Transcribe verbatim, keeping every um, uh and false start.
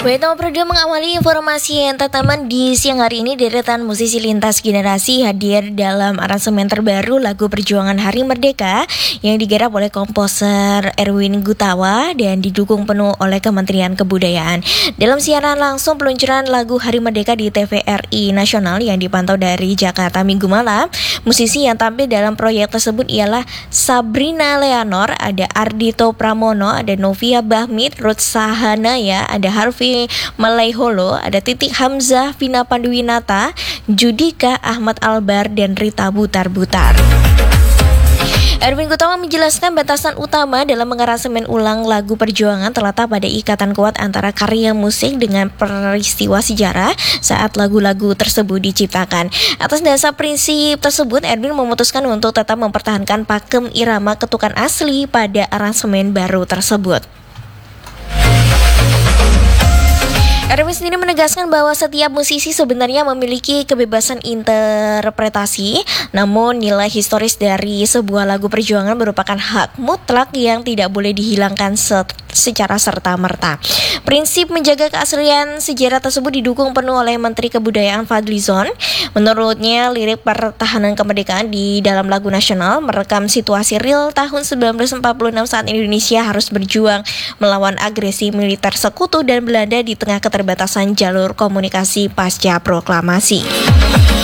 Weto Produk mengawali informasi entertainment di siang hari ini. Deretan musisi lintas generasi hadir dalam aransemen terbaru lagu Perjuangan Hari Merdeka yang digarap oleh komposer Erwin Gutawa dan didukung penuh oleh Kementerian Kebudayaan. Dalam siaran langsung peluncuran lagu Hari Merdeka di T V R I Nasional yang dipantau dari Jakarta Minggu malam, musisi yang tampil dalam proyek tersebut ialah Sabrina Leonor, ada Ardhito Pramono, ada Novia Bahmit, Ruth Sahanaya, ada Harvey Malaiholo, ada Titik Hamzah, Vina Panduwinata, Judika, Ahmad Albar, dan Rita Butar-Butar. Erwin Gutawa menjelaskan batasan utama dalam mengaransemen ulang lagu Perjuangan terletak pada ikatan kuat antara karya musik dengan peristiwa sejarah saat lagu-lagu tersebut diciptakan. Atas dasar prinsip tersebut, Erwin memutuskan untuk tetap mempertahankan pakem irama ketukan asli pada aransemen baru tersebut. Erwin sendiri menegaskan bahwa setiap musisi sebenarnya memiliki kebebasan interpretasi, namun nilai historis dari sebuah lagu perjuangan merupakan hak mutlak yang tidak boleh dihilangkan se- secara serta-merta. Prinsip menjaga keaslian sejarah tersebut didukung penuh oleh Menteri Kebudayaan Fadlizon. Menurutnya, lirik pertahanan kemerdekaan di dalam lagu nasional merekam situasi real tahun seribu sembilan ratus empat puluh enam saat Indonesia harus berjuang melawan agresi militer sekutu dan Belanda di tengah keterbatasan jalur komunikasi pasca proklamasi.